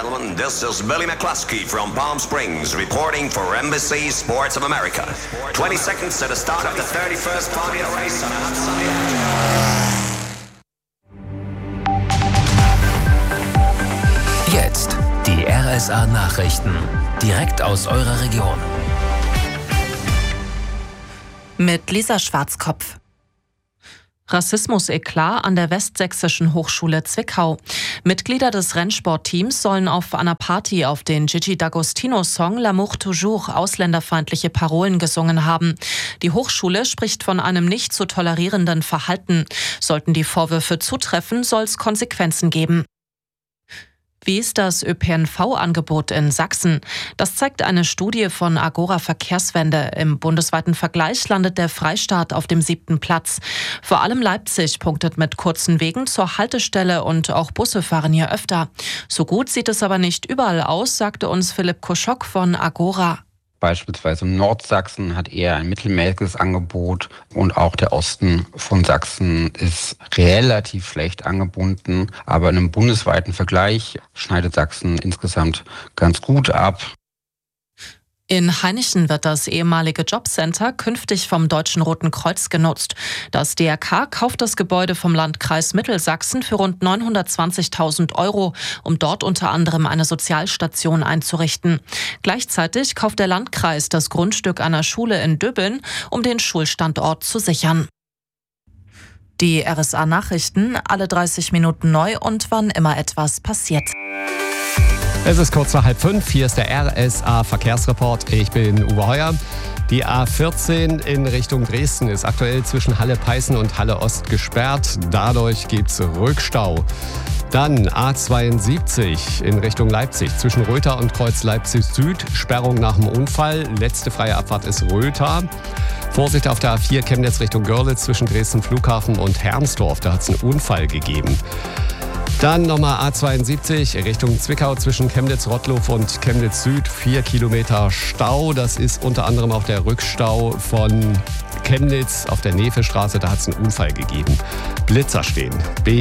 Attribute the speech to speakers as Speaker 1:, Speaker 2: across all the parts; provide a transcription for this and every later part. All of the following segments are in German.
Speaker 1: gentlemen, this is Billy McCluskey from Palm Springs reporting for Embassy Sports of America. 20 seconds to the start of the 31st Formula race on a hot sunny afternoon.
Speaker 2: Jetzt die RSA-Nachrichten, direkt aus eurer Region.
Speaker 3: Mit Lisa Schwarzkopf. Rassismus-Eklat an der Westsächsischen Hochschule Zwickau. Mitglieder des Rennsportteams sollen auf einer Party auf den Gigi D'Agostino-Song L'amour toujours ausländerfeindliche Parolen gesungen haben. Die Hochschule spricht von einem nicht zu tolerierenden Verhalten. Sollten die Vorwürfe zutreffen, soll es Konsequenzen geben. Wie ist das ÖPNV-Angebot in Sachsen? Das zeigt eine Studie von Agora Verkehrswende. Im bundesweiten Vergleich landet der Freistaat auf dem 7. Platz. Vor allem Leipzig punktet mit kurzen Wegen zur Haltestelle und auch Busse fahren hier öfter. So gut sieht es aber nicht überall aus, sagte uns Philipp Koschok von Agora.
Speaker 4: Beispielsweise Nordsachsen hat eher ein mittelmäßiges Angebot und auch der Osten von Sachsen ist relativ schlecht angebunden. Aber in einem bundesweiten Vergleich schneidet Sachsen insgesamt ganz gut ab.
Speaker 3: In Hainichen wird das ehemalige Jobcenter künftig vom Deutschen Roten Kreuz genutzt. Das DRK kauft das Gebäude vom Landkreis Mittelsachsen für rund 920.000 €, um dort unter anderem eine Sozialstation einzurichten. Gleichzeitig kauft der Landkreis das Grundstück einer Schule in Döbeln, um den Schulstandort zu sichern. Die RSA-Nachrichten, alle 30 Minuten neu und wann immer etwas passiert.
Speaker 5: Es ist kurz nach 4:30, hier ist der RSA-Verkehrsreport. Ich bin Uwe Heuer. Die A14 in Richtung Dresden ist aktuell zwischen Halle-Peißen und Halle-Ost gesperrt. Dadurch gibt es Rückstau. Dann A72 in Richtung Leipzig zwischen Rötha und Kreuz Leipzig Süd. Sperrung nach dem Unfall. Letzte freie Abfahrt ist Rötha. Vorsicht auf der A4 Chemnitz Richtung Görlitz zwischen Dresden Flughafen und Hermsdorf. Da hat es einen Unfall gegeben. Dann nochmal A72 Richtung Zwickau zwischen Chemnitz-Rottlow und Chemnitz Süd. 4 Kilometer Stau. Das ist unter anderem auch der Rückstau von Chemnitz auf der Nevestraße. Da hat es einen Unfall gegeben. Blitzer stehen.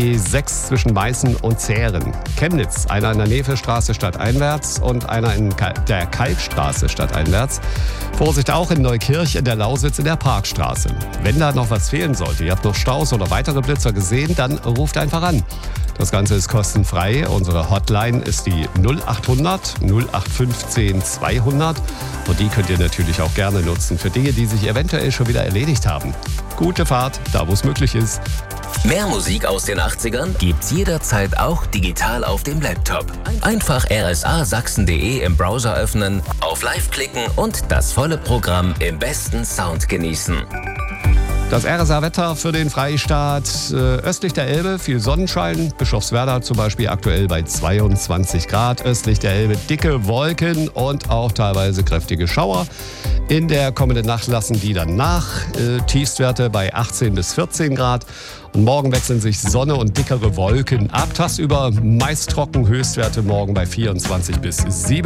Speaker 5: B6 zwischen Meißen und Zähren. Chemnitz, einer in der Nevestraße stadteinwärts und einer in der Kalbstraße stadteinwärts. Vorsicht auch in Neukirch in der Lausitz in der Parkstraße. Wenn da noch was fehlen sollte, ihr habt noch Staus oder weitere Blitzer gesehen, dann ruft einfach an. Das Ganze ist kostenfrei. Unsere Hotline ist die 0800 0815 200 und die könnt ihr natürlich auch gerne nutzen für Dinge, die sich eventuell schon wieder erledigt haben. Gute Fahrt, da wo es möglich ist.
Speaker 2: Mehr Musik aus den 80ern gibt's jederzeit auch digital auf dem Laptop. Einfach rsasachsen.de im Browser öffnen, auf Live klicken und das volle Programm im besten Sound genießen.
Speaker 5: Das RSA-Wetter für den Freistaat östlich der Elbe, viel Sonnenschein. Bischofswerda zum Beispiel aktuell bei 22 Grad. Östlich der Elbe dicke Wolken und auch teilweise kräftige Schauer. In der kommenden Nacht lassen die dann nach. Tiefstwerte bei 18 bis 14 Grad. Und morgen wechseln sich Sonne und dickere Wolken ab. Tagsüber meist trocken, Höchstwerte morgen bei 24 bis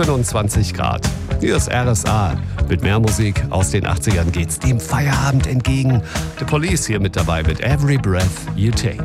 Speaker 5: 27 Grad. Hier ist RSA. Mit mehr Musik aus den 80ern geht's dem Feierabend entgegen. The Police hier mit dabei mit Every Breath You Take.